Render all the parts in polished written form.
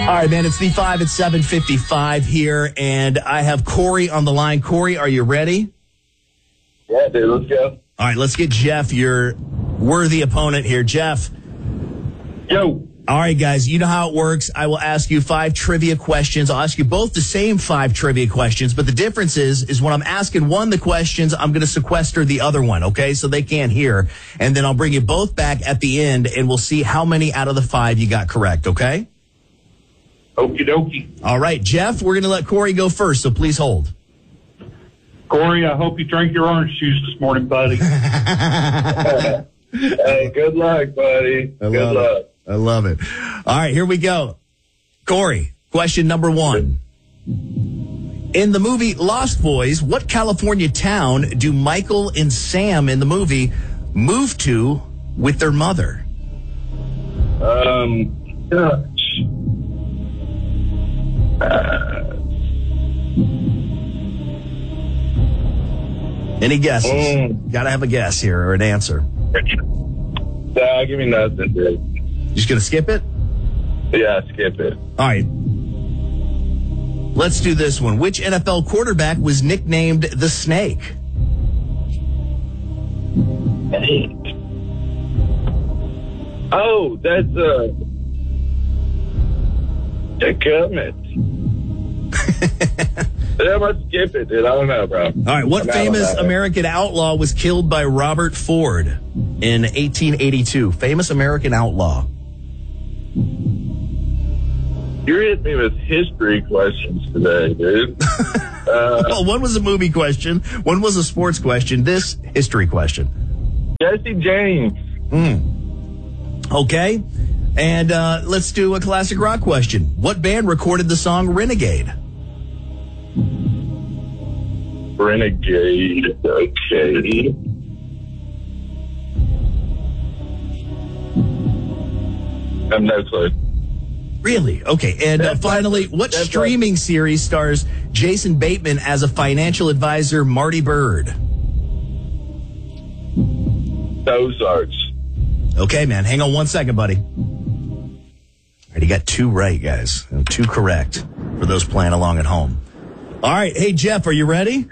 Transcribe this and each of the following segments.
All right, man, it's the 5 at 7:55 here, and I have Corey on the line. Corey, are you ready? Yeah, dude, let's go. All right, let's get Jeff, your worthy opponent here. Jeff. Yo. All right, guys, you know how it works. I will ask you 5 trivia questions. I'll ask you both the same 5 trivia questions, but the difference is when I'm asking one the questions, I'm going to sequester the other one, okay, so they can't hear. And then I'll bring you both back at the end, and we'll see how many out of the 5 you got correct, okay? Okie dokie. All right, Jeff, we're going to let Corey go first, so please hold. Corey, I hope you drank your orange juice this morning, buddy. Hey, good luck, buddy. Good luck. I love it. All right, here we go. Corey, question number 1. In the movie Lost Boys, what California town do Michael and Sam in the movie move to with their mother? Gosh. Any guesses? Gotta have a guess here or an answer. Nah, give me nothing, dude. Just gonna skip it? Yeah, skip it. All right. Let's do this one. Which NFL quarterback was nicknamed the Snake? Oh, that's Jack Cummins. Yeah, let's skip it, dude. I don't know, bro. All right. What famous American outlaw was killed by Robert Ford in 1882? Famous American outlaw. You're hitting me with history questions today, dude. Well, one was a movie question. One was a sports question. This, history question. Jesse James. Okay. And let's do a classic rock question. What band recorded the song Renegade? Renegade. Okay. I'm no clue. Really? Okay. And finally, what streaming series stars Jason Bateman as a financial advisor, Marty Bird? Ozarks. Okay, man. Hang on 1 second, buddy. All right, you got 2 right, guys. 2 correct for those playing along at home. All right. Hey, Jeff, are you ready?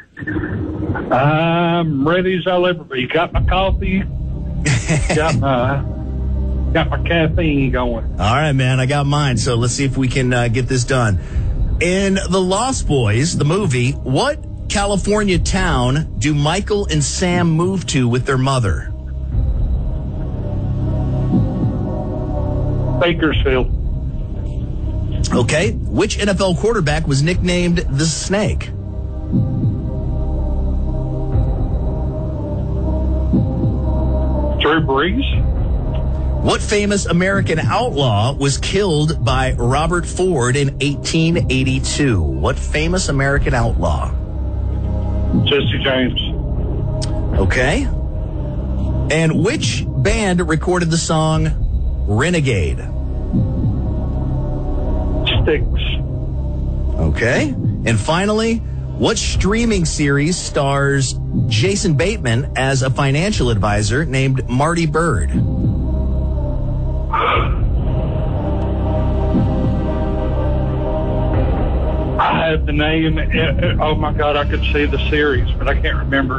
I'm ready as I'll ever be. Got my coffee. Got my caffeine going. All right, man. I got mine. So let's see if we can get this done. In The Lost Boys, the movie, what California town do Michael and Sam move to with their mother? Bakersfield. Okay. Which NFL quarterback was nicknamed the Snake? Drew Brees. What famous American outlaw was killed by Robert Ford in 1882? What famous American outlaw? Jesse James. Okay. And which band recorded the song Renegade? Styx. Okay. And finally, what streaming series stars Jason Bateman as a financial advisor named Marty Bird? I have the name. Oh, my God, I could see the series, but I can't remember.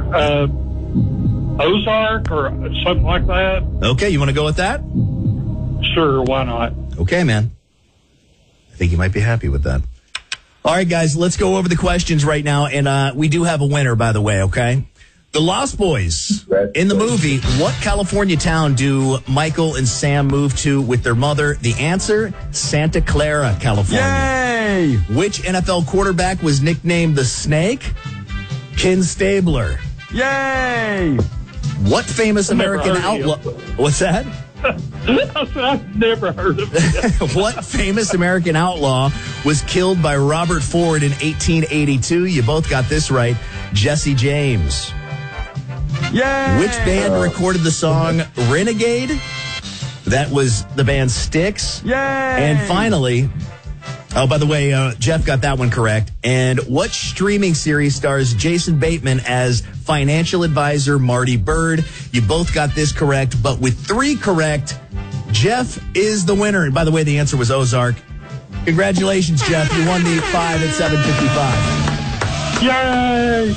Ozark or something like that? Okay, you want to go with that? Sure, why not? Okay, man. I think you might be happy with that. All right, guys, let's go over the questions right now. And we do have a winner, by the way, okay? The Lost Boys. In the movie, what California town do Michael and Sam move to with their mother? The answer, Santa Clara, California. Yay! Which NFL quarterback was nicknamed the Snake? Ken Stabler. Yay! What famous American outlaw? What's that? I've never heard of it. What famous American outlaw was killed by Robert Ford in 1882? You both got this right. Jesse James. Yay! Which band recorded the song Renegade? That was the band Styx. Yay! And finally, oh, by the way, Jeff got that one correct. And what streaming series stars Jason Bateman as financial advisor Marty Bird? You both got this correct, but with 3 correct, Jeff is the winner. And by the way, the answer was Ozark. Congratulations, Jeff. You won the 5 at 755. Yay!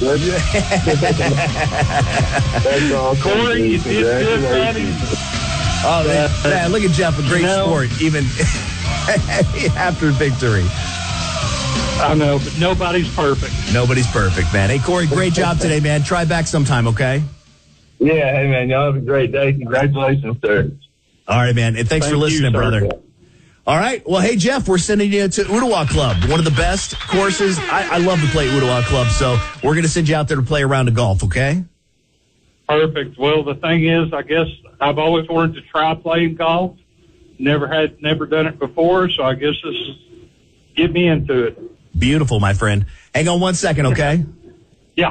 That's awesome. Corey, you did good, buddy. Oh, man, look at Jeff, a great sport, even after victory. I know, but nobody's perfect. Nobody's perfect, man. Hey, Corey, great job today, man. Try back sometime, okay? Yeah, hey, man, y'all have a great day. Congratulations, sir. All right, man, and thanks for listening, brother. All right. Well, hey, Jeff, we're sending you to Ooltewah Club, one of the best courses. I love to play Ooltewah Club, so we're going to send you out there to play a round of golf, okay? Perfect. Well, the thing is, I guess I've always wanted to try playing golf. Never done it before, so I guess this is get me into it. Beautiful, my friend. Hang on one second, okay? Yeah.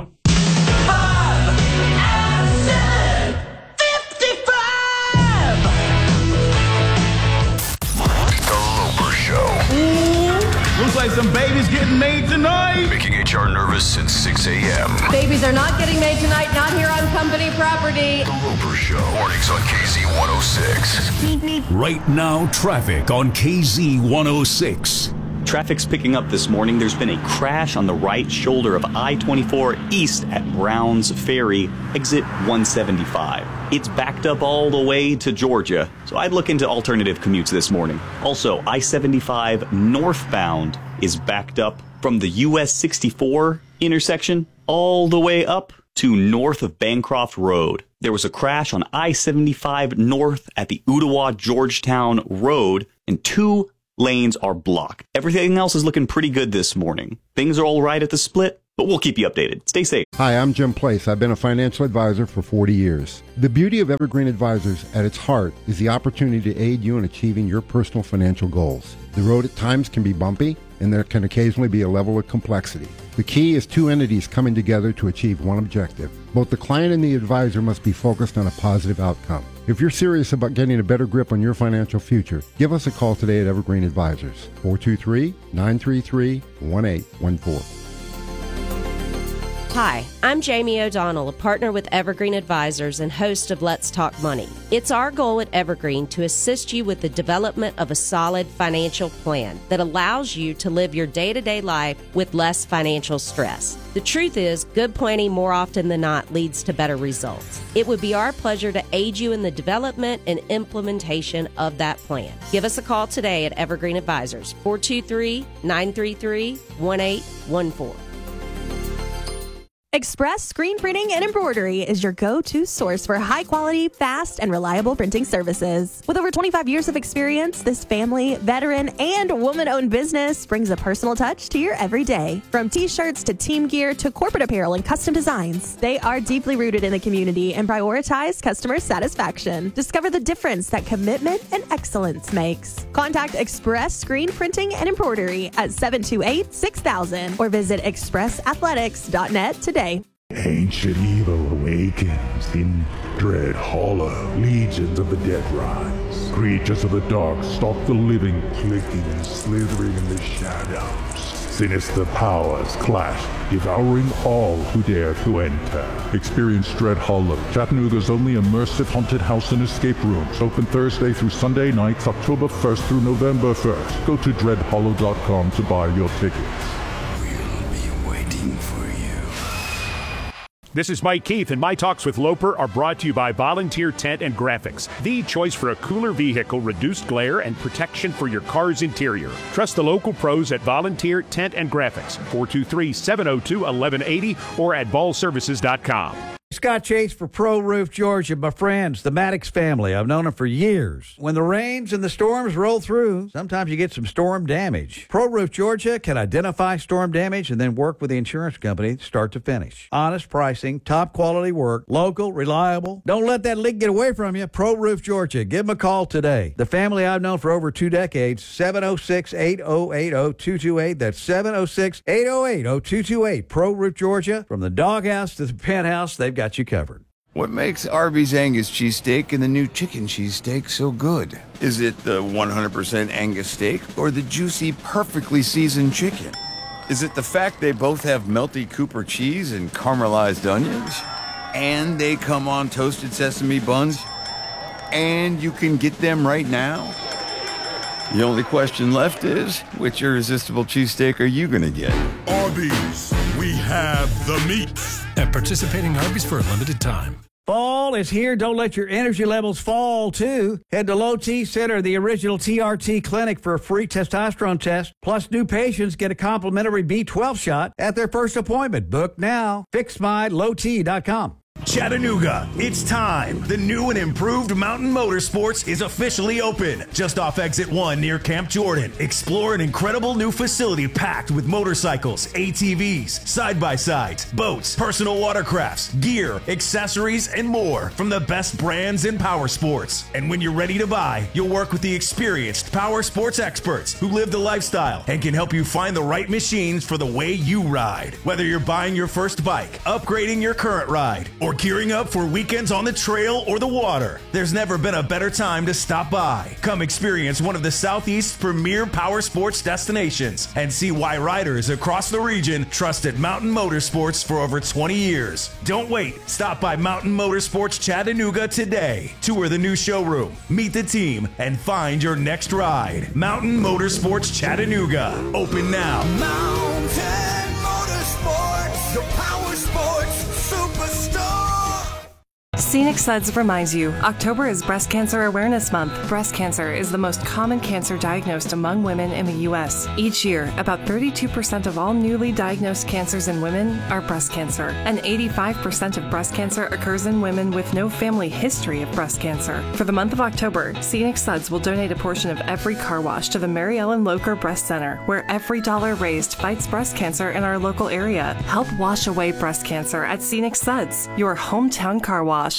Looks like some babies getting made tonight. Making HR nervous since 6 a.m. Babies are not getting made tonight, not here on company property. The Roper Show. Mornings on KZ 106. Right now, traffic on KZ 106. Traffic's picking up this morning. There's been a crash on the right shoulder of I-24 east at Browns Ferry, exit 175. It's backed up all the way to Georgia, so I'd look into alternative commutes this morning. Also, I-75 northbound is backed up from the US 64 intersection all the way up to north of Bancroft Road. There was a crash on I-75 north at the Ooltewah-Georgetown Road, and 2 lanes are blocked. Everything else is looking pretty good this morning. Things are all right at the split, but we'll keep you updated. Stay safe. Hi, I'm Jim Place. I've been a financial advisor for 40 years. The beauty of Evergreen Advisors at its heart is the opportunity to aid you in achieving your personal financial goals. The road at times can be bumpy, and there can occasionally be a level of complexity. The key is 2 entities coming together to achieve one objective. Both the client and the advisor must be focused on a positive outcome. If you're serious about getting a better grip on your financial future, give us a call today at Evergreen Advisors, 423-933-1814. Hi, I'm Jamie O'Donnell, a partner with Evergreen Advisors and host of Let's Talk Money. It's our goal at Evergreen to assist you with the development of a solid financial plan that allows you to live your day-to-day life with less financial stress. The truth is, good planning more often than not leads to better results. It would be our pleasure to aid you in the development and implementation of that plan. Give us a call today at Evergreen Advisors, 423-933-1814. Express Screen Printing and Embroidery is your go-to source for high-quality, fast, and reliable printing services. With over 25 years of experience, this family, veteran, and woman-owned business brings a personal touch to your everyday. From T-shirts to team gear to corporate apparel and custom designs, they are deeply rooted in the community and prioritize customer satisfaction. Discover the difference that commitment and excellence makes. Contact Express Screen Printing and Embroidery at 728-6000 or visit expressathletics.net today. Ancient evil awakens in Dread Hollow. Legions of the dead rise. Creatures of the dark stalk the living, clicking and slithering in the shadows. Sinister powers clash, devouring all who dare to enter. Experience Dread Hollow, Chattanooga's only immersive haunted house and escape rooms. Open Thursday through Sunday nights, October 1st through November 1st. Go to dreadhollow.com to buy your tickets. We'll be waiting for you. This is Mike Keith, and my talks with Loper are brought to you by Volunteer Tent and Graphics, the choice for a cooler vehicle, reduced glare, and protection for your car's interior. Trust the local pros at Volunteer Tent and Graphics, 423-702-1180 or at ballservices.com. Scott Chase for Pro Roof Georgia, my friends, the Maddox family. I've known them for years. When the rains and the storms roll through, sometimes you get some storm damage. Pro Roof Georgia can identify storm damage and then work with the insurance company start to finish. Honest pricing, top quality work, local, reliable. Don't let that leak get away from you. Pro Roof Georgia. Give them a call today. The family I've known for over 2 decades, 706-808-0228. That's 706-808-0228. Pro Roof Georgia. From the doghouse to the penthouse, they've got you covered. What makes Arby's Angus cheesesteak and the new chicken cheesesteak so good? Is it the 100% Angus steak or the juicy, perfectly seasoned chicken? Is it the fact they both have melty Cooper cheese and caramelized onions? And they come on toasted sesame buns? And you can get them right now? The only question left is, which irresistible cheesesteak are you going to get? Arby's, we have the meats. At participating Arby's for a limited time. Fall is here. Don't let your energy levels fall, too. Head to Low T Center, the original TRT clinic, for a free testosterone test. Plus, new patients get a complimentary B12 shot at their first appointment. Book now. FixMyLowT.com. Chattanooga, it's time. The new and improved Mountain Motorsports is officially open. Just off Exit 1 near Camp Jordan. Explore an incredible new facility packed with motorcycles, ATVs, side-by-sides, boats, personal watercrafts, gear, accessories, and more from the best brands in power sports. And when you're ready to buy, you'll work with the experienced power sports experts who live the lifestyle and can help you find the right machines for the way you ride. Whether you're buying your first bike, upgrading your current ride, or gearing up for weekends on the trail or the water, there's never been a better time to stop by. Come experience one of the Southeast's premier power sports destinations and see why riders across the region trusted Mountain Motorsports for over 20 years. Don't wait. Stop by Mountain Motorsports Chattanooga today. Tour the new showroom, meet the team, and find your next ride. Mountain Motorsports Chattanooga. Open now. Mountain Motorsports, your power sports superstar. Scenic Suds reminds you, October is Breast Cancer Awareness Month. Breast cancer is the most common cancer diagnosed among women in the U.S. Each year, about 32% of all newly diagnosed cancers in women are breast cancer, and 85% of breast cancer occurs in women with no family history of breast cancer. For the month of October, Scenic Suds will donate a portion of every car wash to the Mary Ellen Locher Breast Center, where every dollar raised fights breast cancer in our local area. Help wash away breast cancer at Scenic Suds, your hometown car wash.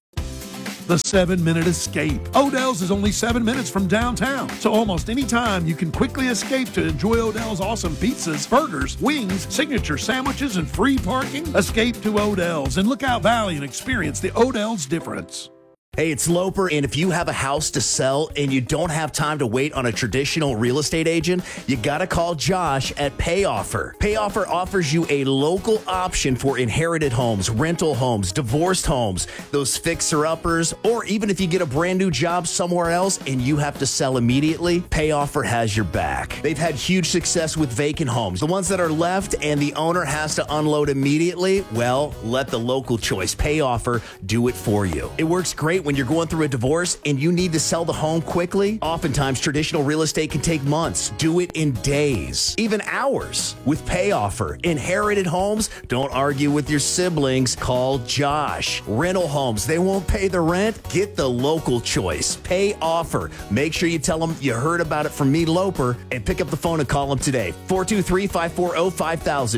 The 7-minute escape. Odell's is only 7 minutes from downtown, so almost any time you can quickly escape to enjoy Odell's awesome pizzas, burgers, wings, signature sandwiches, and free parking. Escape to Odell's in Lookout Valley and experience the Odell's difference. Hey, it's Loper, and if you have a house to sell and you don't have time to wait on a traditional real estate agent, you gotta call Josh at PayOffer. PayOffer offers you a local option for inherited homes, rental homes, divorced homes, those fixer-uppers, or even if you get a brand new job somewhere else and you have to sell immediately, PayOffer has your back. They've had huge success with vacant homes. The ones that are left and the owner has to unload immediately, well, let the local choice, PayOffer, do it for you. It works great when you're going through a divorce and you need to sell the home quickly. Oftentimes, traditional real estate can take months. Do it in days, even hours with PayOffer. Inherited homes, don't argue with your siblings. Call Josh. Rental homes, they won't pay the rent. Get the local choice. PayOffer. Make sure you tell them you heard about it from me, Loper, and pick up the phone and call them today. 423-540-5000.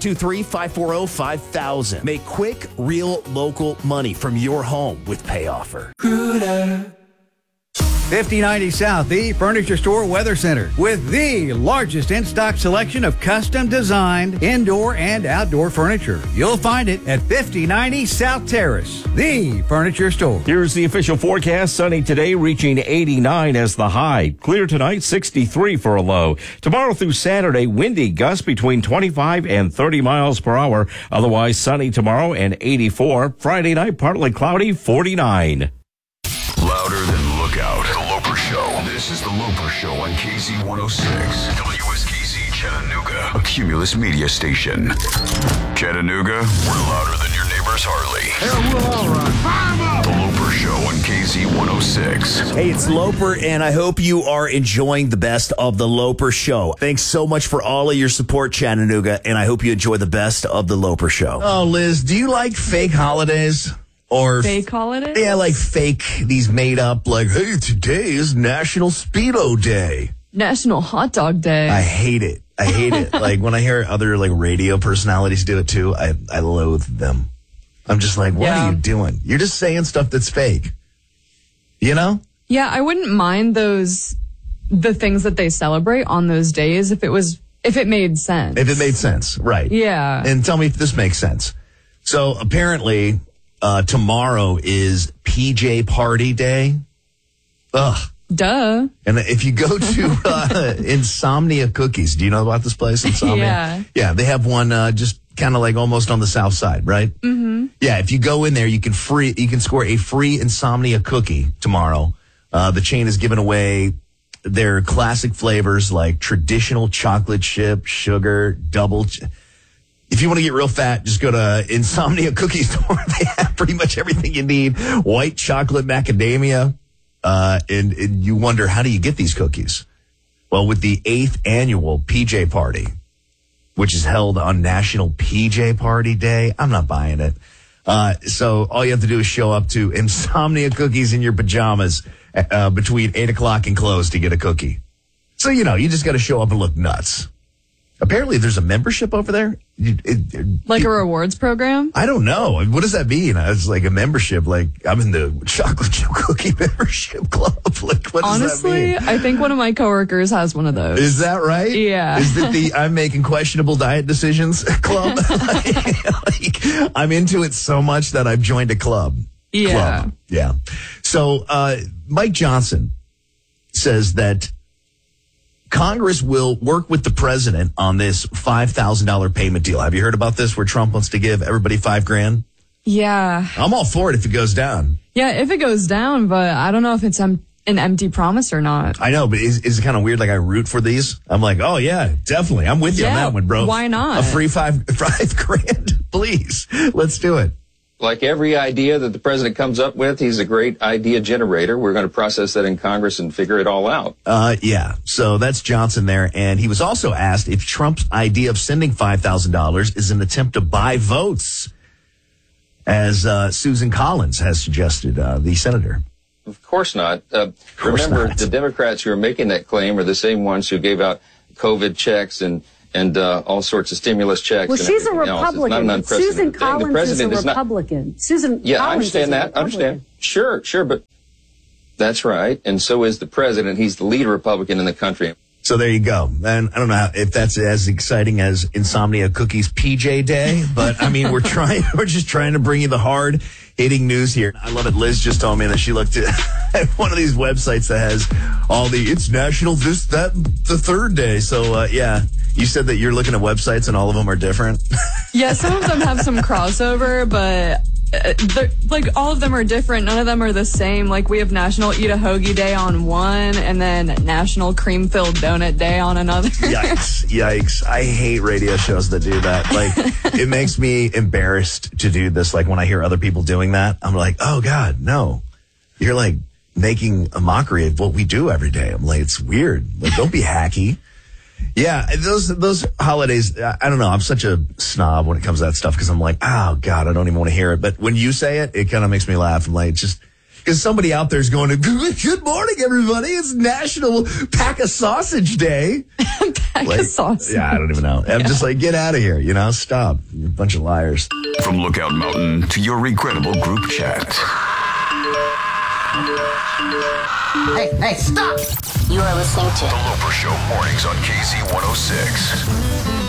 423-540-5000. Make quick, real local money from your home with PayOffer. 5090 South, the furniture store weather center, with the largest in-stock selection of custom designed indoor and outdoor furniture. You'll find it at 5090 South Terrace, the furniture store. Here's the official forecast. Sunny today, reaching 89 as the high. Clear tonight, 63 for a low. Tomorrow through Saturday, windy, gusts between 25 and 30 miles per hour. Otherwise sunny tomorrow and 84. Friday night, partly cloudy, 49. Louder than Lookout. The Loper Show. This is The Loper Show on KZ106. WSKZ Chattanooga. A Cumulus media station. Chattanooga, we're louder than your neighbor's Harley. The Loper Show on KZ106. Hey, it's Loper, and I hope you are enjoying the best of The Loper Show. Thanks so much for all of your support, Chattanooga, and I hope you enjoy the best of The Loper Show. Oh, Liz, do you like fake holidays? Or fake holidays? Yeah, like fake, these made up, like, hey, today is National Speedo Day. National Hot Dog Day. I hate it. I hate it. Like, when I hear other, like, radio personalities do it, too, I loathe them. I'm just like, what are you doing? You're just saying stuff that's fake. You know? Yeah, I wouldn't mind the things that they celebrate on those days if it made sense. If it made sense, right. Yeah. And tell me if this makes sense. So, apparently, tomorrow is PJ Party Day. Ugh. Duh. And if you go to Insomnia Cookies, do you know about this place, Insomnia? Yeah. Yeah, they have one just kind of like almost on the south side, right? Mm-hmm. Yeah, if you go in there, you can score a free Insomnia cookie tomorrow. The chain is giving away their classic flavors like traditional chocolate chip, sugar, double. If you want to get real fat, just go to Insomnia Cookie Store. They have pretty much everything you need. White chocolate macadamia. And you wonder, how do you get these cookies? Well, with the 8th annual PJ Party, which is held on National PJ Party Day, I'm not buying it. So all you have to do is show up to Insomnia Cookies in your pajamas between 8 o'clock and close to get a cookie. So, you just got to show up and look nuts. Apparently, there's a membership over there. Like a rewards program? I don't know. What does that mean? It's like a membership. Like, I'm in the chocolate chip cookie membership club. Like, what does that mean? Honestly, I think one of my coworkers has one of those. Is that right? Yeah. Is it the I'm making questionable diet decisions club? Like, I'm into it so much that I've joined a club. Yeah. Club. Yeah. So, Mike Johnson says that Congress will work with the president on this $5,000 payment deal. Have you heard about this where Trump wants to give everybody $5,000? Yeah. I'm all for it if it goes down. Yeah, if it goes down, but I don't know if it's an empty promise or not. I know, but is it kind of weird? Like I root for these. I'm like, oh yeah, definitely. I'm with you on that one, bro. Why not? A free $5,000, please. Let's do it. Like every idea that the president comes up with, he's a great idea generator. We're going to process that in Congress and figure it all out. Yeah. So that's Johnson there. And he was also asked if Trump's idea of sending $5,000 is an attempt to buy votes, as Susan Collins has suggested, the senator. Of course not. Remember, the Democrats who are making that claim are the same ones who gave out COVID checks and all sorts of stimulus checks. Well, and she's a Republican. Republican. Susan Collins is a Republican. I understand that. I understand. Sure, but that's right. And so is the president. He's the lead Republican in the country. So there you go. And I don't know if that's as exciting as Insomnia Cookies PJ Day, but I mean, we're just trying to bring you the hard hitting news here. I love it. Liz just told me that she looked at one of these websites that has all it's national the third day. So, yeah, you said that you're looking at websites and all of them are different. Yeah, some of them have some crossover, but like all of them are different. None of them are the same. Like we have National Eat a Hoagie Day on one and then National Cream Filled Donut Day on another. Yikes. I hate radio shows that do that. Like it makes me embarrassed to do this. Like when I hear other people doing that, I'm like, oh God, no. You're like making a mockery of what we do every day. I'm like, it's weird. Like don't be hacky. Yeah, those holidays, I don't know. I'm such a snob when it comes to that stuff because I'm like, oh, God, I don't even want to hear it. But when you say it, it kind of makes me laugh. I'm like, just because somebody out there is going to, good morning, everybody. It's National Pack a Sausage Day. Pack a sausage. Yeah, I don't even know. I'm just like, get out of here. Stop. You're a bunch of liars. From Lookout Mountain to your regrettable group chat. Hey, stop! You are listening to The Loper Show mornings on KZ 106.